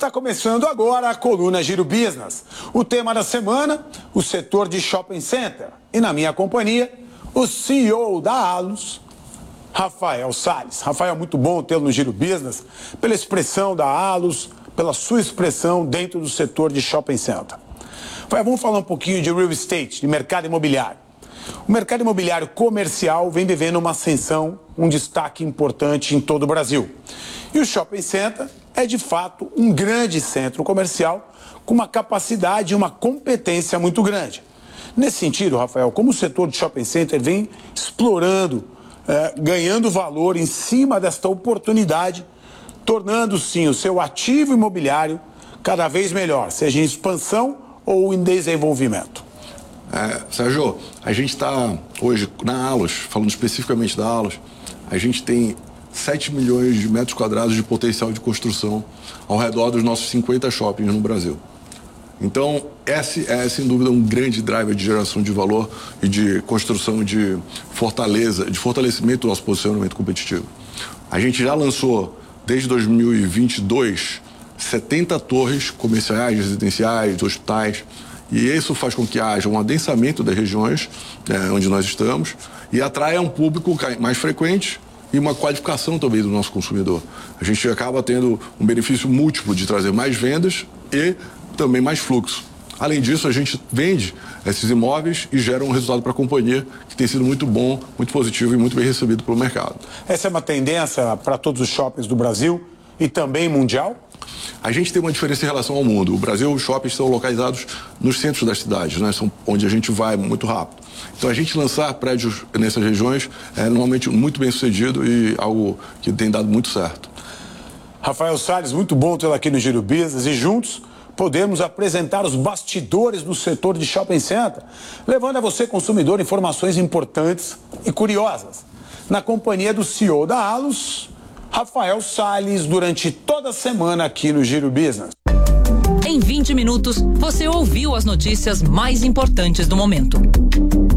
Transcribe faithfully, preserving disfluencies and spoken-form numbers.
Está começando agora a coluna Giro Business. O tema da semana, o setor de shopping center. E na minha companhia, o C E O da Allos, Rafael Salles. Rafael, muito bom tê-lo no Giro Business, pela expressão da Allos, pela sua expressão dentro do setor de shopping center. Rafael, vamos falar um pouquinho de real estate, de mercado imobiliário. O mercado imobiliário comercial vem vivendo uma ascensão, um destaque importante em todo o Brasil. E o shopping center é, de fato, um grande centro comercial com uma capacidade e uma competência muito grande. Nesse sentido, Rafael, como o setor de shopping center vem explorando, eh, ganhando valor em cima desta oportunidade, tornando, sim, o seu ativo imobiliário cada vez melhor, seja em expansão ou em desenvolvimento? É, Sérgio, a gente está hoje na Allos, falando especificamente da Allos, a gente tem sete milhões de metros quadrados de potencial de construção ao redor dos nossos cinquenta shoppings no Brasil. Então, esse é, sem dúvida, um grande driver de geração de valor e de construção de fortaleza, de fortalecimento do nosso posicionamento competitivo. A gente já lançou, desde dois mil e vinte e dois, setenta torres comerciais, residenciais, hospitais, e isso faz com que haja um adensamento das regiões é, onde nós estamos e atraia um público mais frequente e uma qualificação também do nosso consumidor. A gente acaba tendo um benefício múltiplo de trazer mais vendas e também mais fluxo. Além disso, a gente vende esses imóveis e gera um resultado para a companhia que tem sido muito bom, muito positivo e muito bem recebido pelo mercado. Essa é uma tendência para todos os shoppings do Brasil e também mundial? A gente tem uma diferença em relação ao mundo. O Brasil, os shoppings são localizados nos centros das cidades, né? São onde a gente vai muito rápido. Então, a gente lançar prédios nessas regiões é normalmente muito bem sucedido e algo que tem dado muito certo. Rafael Salles, muito bom tê-lo aqui no Giro Business e juntos podemos apresentar os bastidores do setor de shopping center, levando a você, consumidor, informações importantes e curiosas. Na companhia do C E O da Allos, Rafael Salles, durante toda a semana aqui no Giro Business. Em vinte minutos, você ouviu as notícias mais importantes do momento.